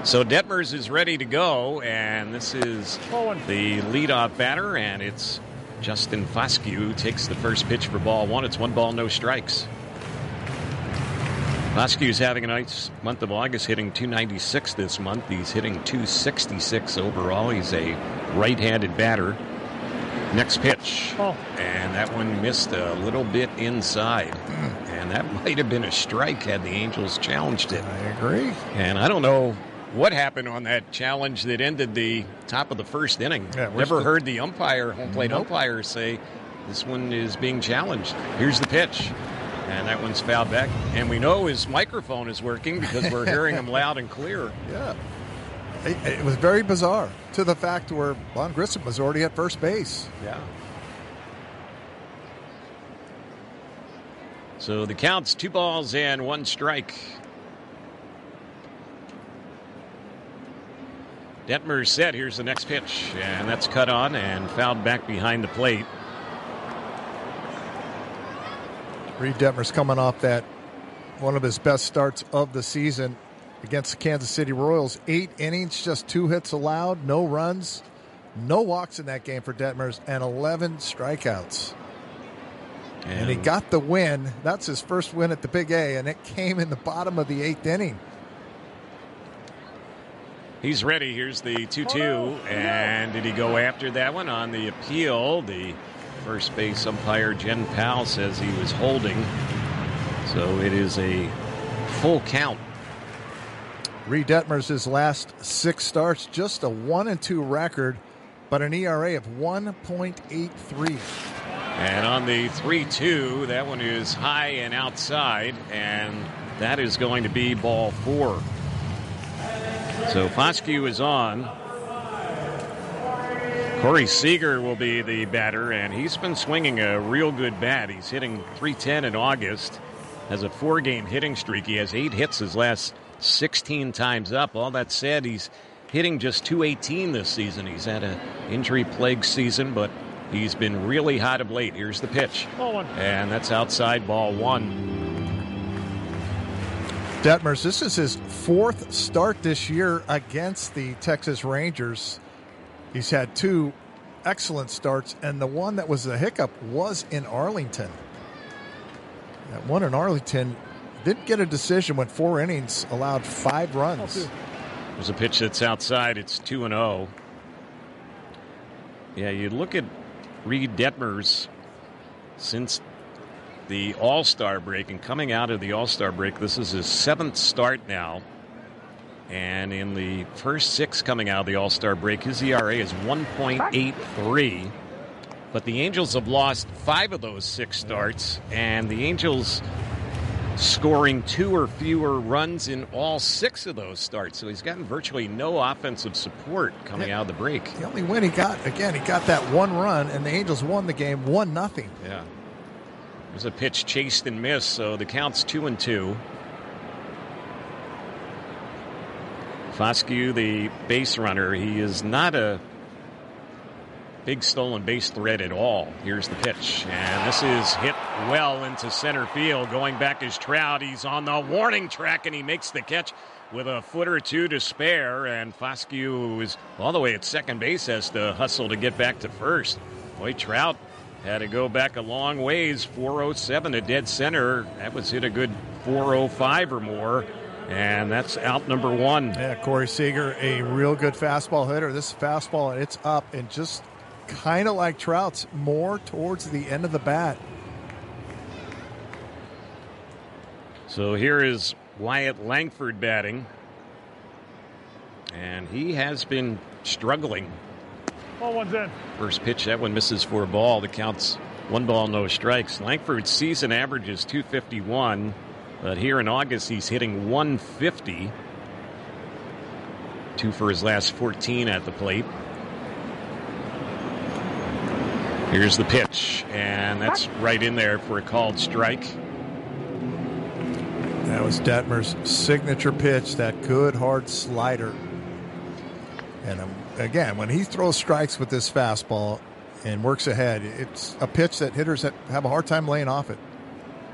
So Detmers is ready to go, and this is the leadoff batter, and it's Justin Foscue who takes the first pitch for ball one. It's 1 ball, no strikes. Foscue's having a nice month of August, hitting .296 this month. He's hitting .266 overall. He's a right-handed batter. Next pitch, and that one missed a little bit inside, and that might have been a strike had the Angels challenged it. I agree. And I don't know what happened on that challenge that ended the top of the first inning. Yeah, Never heard the home plate umpire say this one is being challenged. Here's the pitch, and that one's fouled back. And we know his microphone is working because we're hearing him loud and clear. Yeah. It was very bizarre to the fact where Vaughn Grissom was already at first base. Yeah. So the count's 2 balls and 1 strike. Detmer's set. Here's the next pitch, and that's cut on and fouled back behind the plate. Reed Detmers coming off that one of his best starts of the season against the Kansas City Royals. 8 innings, just 2 hits allowed, no runs, no walks in that game for Detmers, and 11 strikeouts. And he got the win. That's his first win at the Big A, and it came in the bottom of the 8th inning. He's ready. Here's the 2-2. And did he go after that one on the appeal? The first base umpire, Jen Powell, says he was holding. So it is a full count. Reed Detmers, his last 6 starts, just a 1-2 record, but an ERA of 1.83. And on the 3-2, that one is high and outside, and that is going to be ball 4. So Foscue is on. Corey Seager will be the batter, and he's been swinging a real good bat. He's hitting .310 in August, has a 4-game hitting streak. He has 8 hits his last 16 times up. All that said, he's hitting just .218 this season. He's had an injury-plagued season, but he's been really hot of late. Here's the pitch. And that's outside, ball 1. Detmers, this is his 4th start this year against the Texas Rangers. He's had 2 excellent starts, and the one that was a hiccup was in Arlington. That one in Arlington didn't get a decision, went 4 innings, allowed 5 runs. There's a pitch that's outside. It's 2-0. Yeah, you look at Reed Detmers since the All-Star break, and coming out of the All-Star break, this is his 7th start now. And in the first 6 coming out of the All-Star break, his ERA is 1.83. But the Angels have lost 5 of those 6 starts, and the Angels scoring 2 or fewer runs in all 6 of those starts. So he's gotten virtually no offensive support coming out of the break. The only win he got, again, he got that 1 run, and the Angels won the game 1-0. Yeah. There's a pitch chased and missed, so the count's 2-2. Foscue, the base runner, he is not a big stolen base threat at all. Here's the pitch, and this is hit well into center field. Going back is Trout. He's on the warning track, and he makes the catch with a foot or 2 to spare. And Foscue, who is all the way at second base, has to hustle to get back to first. Boy, Trout had to go back a long ways. 407 to dead center. That was hit a good 405 or more. And that's out number 1. Yeah, Corey Seager, a real good fastball hitter. This fastball, it's up, and just kind of like Trout's, more towards the end of the bat. So here is Wyatt Langford batting. And he has been struggling. Ball 1's in. First pitch, that one misses for a ball. The count's 1 ball, no strikes. Langford's season average is .251. But here in August, he's hitting .150. 2 for his last 14 at the plate. Here's the pitch, and that's right in there for a called strike. That was Detmer's signature pitch, that good, hard slider. And again, when he throws strikes with this fastball and works ahead, it's a pitch that hitters have a hard time laying off it.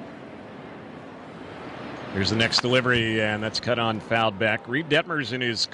Here's the next delivery, and that's cut on, fouled back. Reed Detmers in his